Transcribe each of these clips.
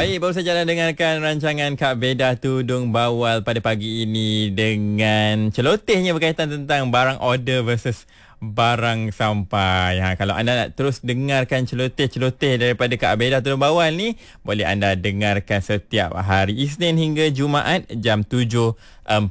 Baik, baru saja anda dengarkan rancangan Kak Bedah Tudung Bawal pada pagi ini dengan celotehnya berkaitan tentang barang order versus barang sampai. Kalau anda nak terus dengarkan celoteh-celoteh daripada Kak Bedah Tudung Bawal ni, boleh anda dengarkan setiap hari Isnin hingga Jumaat jam 7.45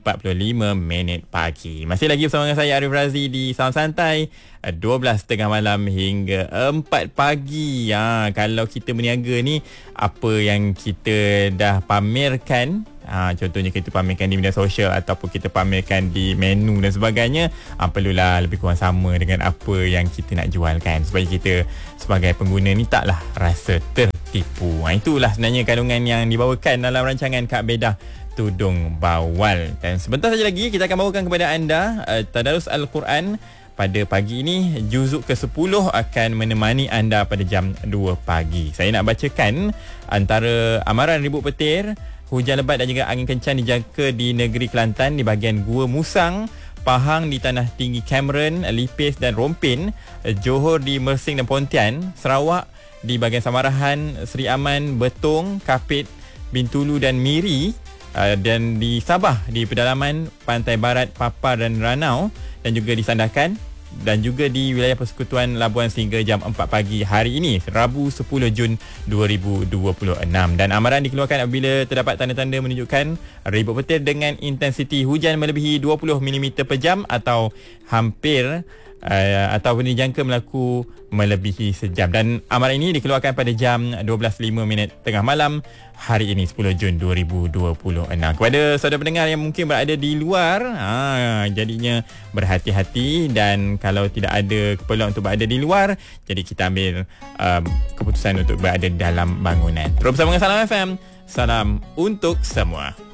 pagi. Masih lagi bersama dengan saya Arif Razi di Sound Santai 12.30 malam hingga 4 pagi. Kalau kita berniaga ni, apa yang kita dah pamerkan, contohnya kita pamerkan di media sosial ataupun kita pamerkan di menu dan sebagainya, perlulah lebih kurang sama dengan apa yang kita nak jualkan supaya kita sebagai pengguna ni taklah rasa tertipu. Itulah sebenarnya kandungan yang dibawakan dalam rancangan Kak Bedah Tudung Bawal. Dan sebentar saja lagi kita akan bawakan kepada anda Tadarus Al-Quran. Pada pagi ini, juzuk ke-10 akan menemani anda pada jam 2 pagi. Saya nak bacakan antara amaran ribut petir, hujan lebat dan juga angin kencang dijangka di negeri Kelantan, di bahagian Gua Musang, Pahang di Tanah Tinggi Cameron, Lipis dan Rompin, Johor di Mersing dan Pontian, Sarawak di bahagian Samarahan, Seri Aman, Betong, Kapit, Bintulu dan Miri, dan di Sabah di pedalaman Pantai Barat, Papar dan Ranau, dan juga di Sandakan dan juga di wilayah Persekutuan Labuan sehingga jam 4 pagi hari ini, Rabu 10 Jun 2026. Dan amaran dikeluarkan apabila terdapat tanda-tanda menunjukkan ribut petir dengan intensiti hujan melebihi 20 mm per jam atau hampir ataupun dijangka berlaku melebihi sejam. Dan amaran ini dikeluarkan pada jam 12.05 tengah malam hari ini 10 Jun 2026. Kepada saudara pendengar yang mungkin berada di luar, jadinya berhati-hati, dan kalau tidak ada keperluan untuk berada di luar, jadi kita ambil keputusan untuk berada dalam bangunan. Terus bersama dengan Salam FM. Salam untuk semua.